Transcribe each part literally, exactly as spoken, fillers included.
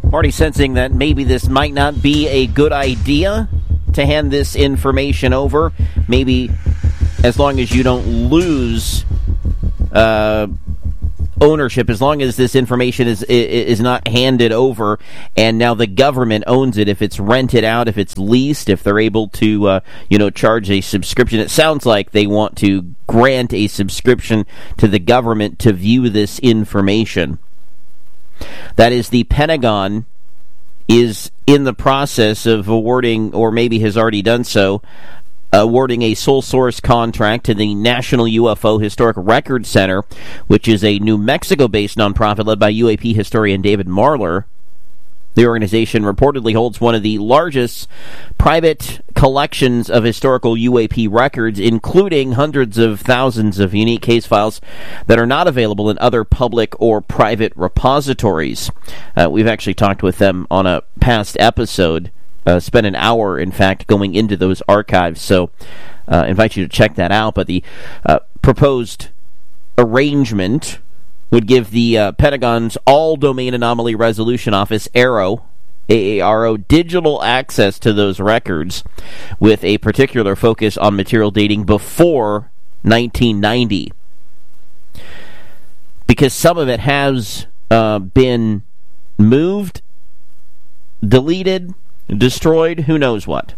Already sensing that maybe this might not be a good idea to hand this information over. Maybe as long as you don't lose uh, ownership, as long as this information is is not handed over and now the government owns it, if it's rented out, if it's leased, if they're able to uh, you know charge a subscription. It sounds like they want to grant a subscription to the government to view this information. That is, the Pentagon is in the process of awarding, or maybe has already done so, awarding a sole source contract to the National U F O Historic Record Center, which is a New Mexico-based nonprofit led by U A P historian David Marler. The organization reportedly holds one of the largest private collections of historical U A P records, including hundreds of thousands of unique case files that are not available in other public or private repositories. Uh, we've actually talked with them on a past episode, uh, spent an hour, in fact, going into those archives, so I uh, invite you to check that out. But the uh, proposed arrangement would give the uh, Pentagon's All-Domain Anomaly Resolution Office, AARO, A A R O, digital access to those records with a particular focus on material dating before nineteen ninety. Because some of it has uh, been moved, deleted, destroyed, who knows what.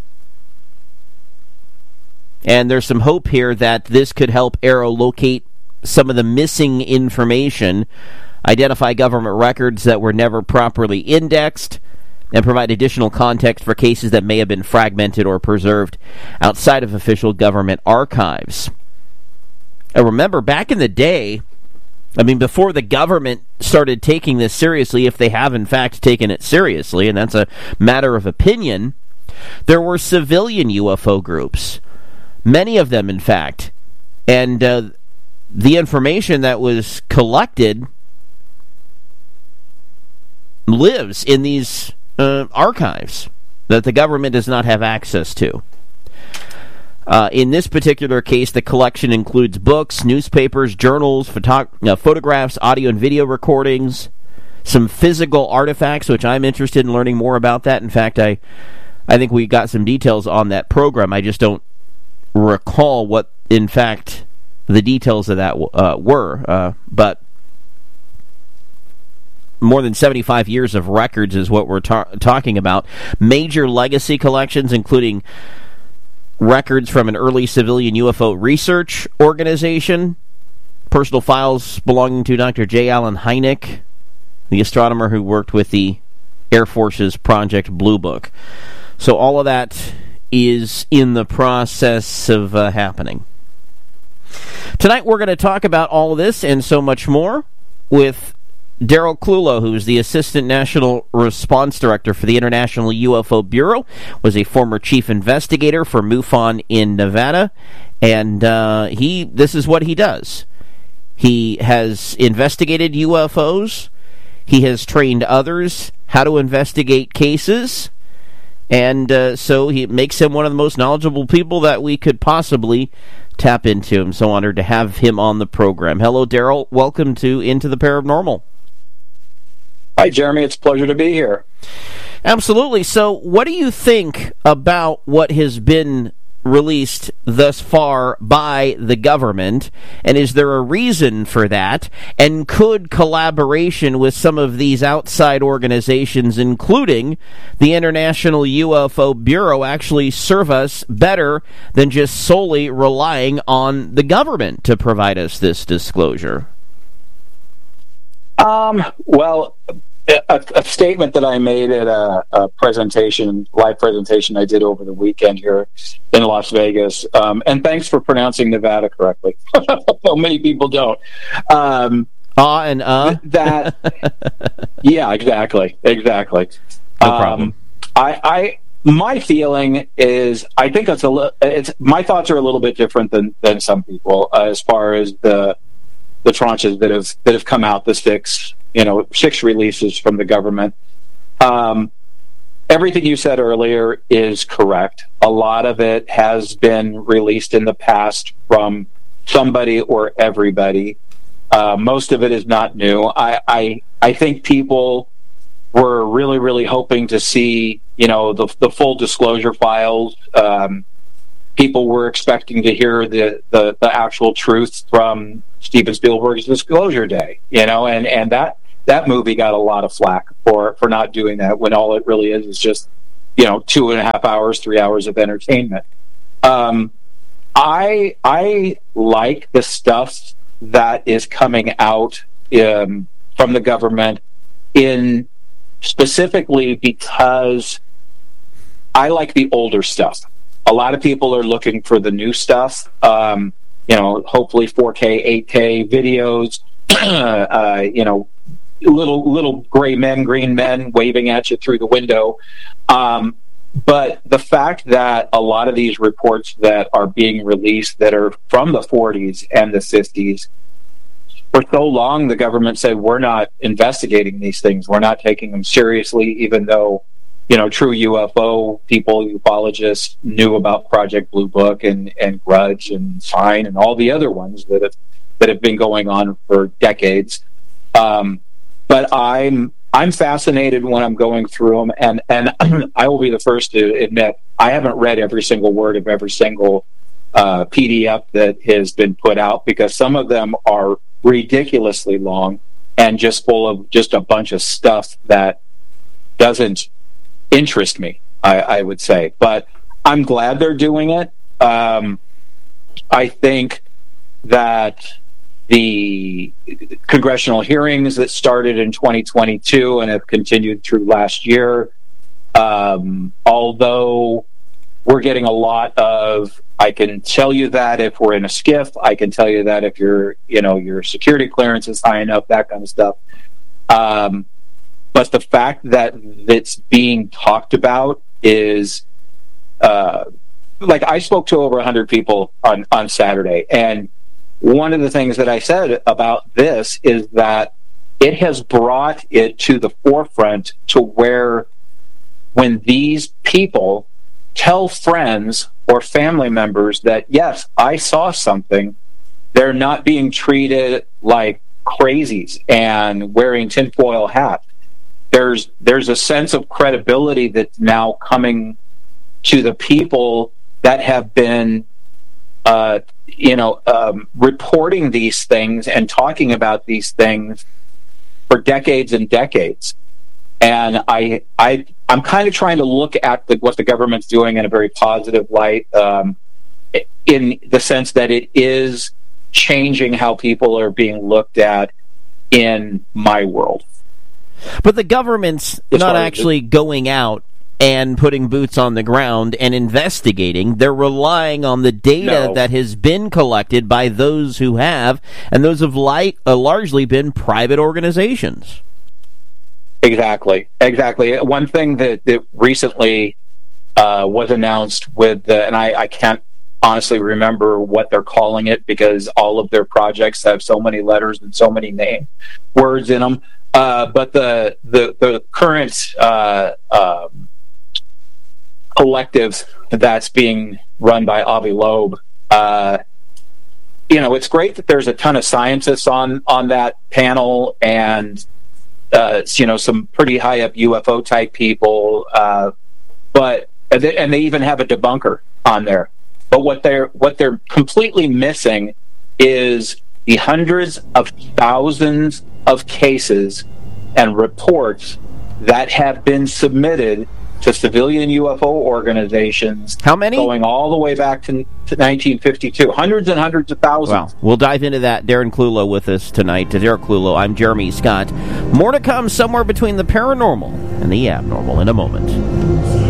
And there's some hope here that this could help AARO locate some of the missing information, identify government records that were never properly indexed, and provide additional context for cases that may have been fragmented or preserved outside of official government archives. I remember back in the day, I mean, before the government started taking this seriously, if they have in fact taken it seriously, and that's a matter of opinion, there were civilian U F O groups. Many of them, in fact. And uh, the information that was collected lives in these uh, archives that the government does not have access to. Uh, in this particular case, the collection includes books, newspapers, journals, photo- uh, photographs, audio and video recordings, some physical artifacts, which I'm interested in learning more about that. In fact, I, I think we got some details on that program. I just don't recall what, in fact, the details of that uh, were, uh, but more than seventy-five years of records is what we're ta- talking about. Major legacy collections, including records from an early civilian U F O research organization, personal files belonging to Doctor J. Allen Hynek, the astronomer who worked with the Air Force's Project Blue Book. So all of that is in the process of uh, happening. Tonight we're going to talk about all of this and so much more with Daryl Clulow, who is the Assistant National Response Director for the International U F O Bureau, was a former chief investigator for MUFON in Nevada, and uh, he this is what he does. He has investigated U F Os, he has trained others how to investigate cases, and uh, so he makes him one of the most knowledgeable people that we could possibly tap into. I'm so honored to have him on the program. Hello, Daryl. Welcome to Into the Paranormal. Hi, Jeremy. It's a pleasure to be here. Absolutely. So what do you think about what has been released thus far by the government, and is there a reason for that? And could collaboration with some of these outside organizations, including the International U F O Bureau, actually serve us better than just solely relying on the government to provide us this disclosure? Um, well, a, a statement that I made at a, a presentation, live presentation I did over the weekend here in Las Vegas, um, and thanks for pronouncing Nevada correctly. So many people don't. Um, ah and uh. That, yeah, exactly, exactly. No problem. Um, I, I, my feeling is, I think it's a li- it's my thoughts are a little bit different than than some people uh, as far as the the tranches that have that have come out, the six. You know, six releases from the government. Um, everything you said earlier is correct. A lot of it has been released in the past from somebody or everybody. Uh, most of it is not new. I, I, I think people were really, really hoping to see, you know, the the full disclosure files. Um, people were expecting to hear the, the, the actual truth from Steven Spielberg's Disclosure Day, you know, and, and that that movie got a lot of flack for, for not doing that when all it really is is just, you know, two and a half hours, three hours of entertainment. Um, I I like the stuff that is coming out um, from the government in specifically because I like the older stuff. A lot of people are looking for the new stuff. Um, you know, hopefully four K, eight K videos. uh, you know, little little gray men, green men waving at you through the window. Um, but the fact that a lot of these reports that are being released that are from the forties and the fifties, for so long the government said, we're not investigating these things. We're not taking them seriously, even though, you know, true U F O people, ufologists, knew about Project Blue Book and, and Grudge and Sign and all the other ones that have, that have been going on for decades. Um, but I'm I'm fascinated when I'm going through them, and, and I will be the first to admit I haven't read every single word of every single uh, P D F that has been put out, because some of them are ridiculously long and just full of just a bunch of stuff that doesn't interest me, I, I would say. But I'm glad they're doing it. Um, I think that the congressional hearings that started in twenty twenty-two and have continued through last year, um, although we're getting a lot of, I can tell you that if we're in a skiff, I can tell you that if your, you know, your security clearance is high enough, that kind of stuff. Um, but the fact that it's being talked about is, uh, like, I spoke to over one hundred people on, on Saturday, and one of the things that I said about this is that it has brought it to the forefront to where when these people tell friends or family members that, yes, I saw something, they're not being treated like crazies and wearing tinfoil hats. There's there's a sense of credibility that's now coming to the people that have been uh, you know, um, reporting these things and talking about these things for decades and decades. And I, I, I'm kind of trying to look at the, what the government's doing in a very positive light, um, in the sense that it is changing how people are being looked at in my world. But the government's as not actually going out and putting boots on the ground and investigating. They're relying on the data no. that has been collected by those who have, and those have li- uh, largely been private organizations. Exactly, exactly. One thing that, that recently uh, was announced with, the, and I, I can't honestly remember what they're calling it because all of their projects have so many letters and so many name words in them. Uh, but the the, the current uh, um, collective that's being run by Avi Loeb, uh, you know, it's great that there's a ton of scientists on, on that panel and, uh, you know, some pretty high up U F O type people, uh, but, and they, and they even have a debunker on there. But what they're, what they're completely missing is the hundreds of thousands of cases and reports that have been submitted to civilian U F O organizations. How many? Going all the way back to, to nineteen fifty-two. Hundreds and hundreds of thousands. Well, we'll dive into that. Darren Clulow with us tonight. To Derek Clulow, I'm Jeremy Scott. More to come somewhere between the paranormal and the abnormal in a moment.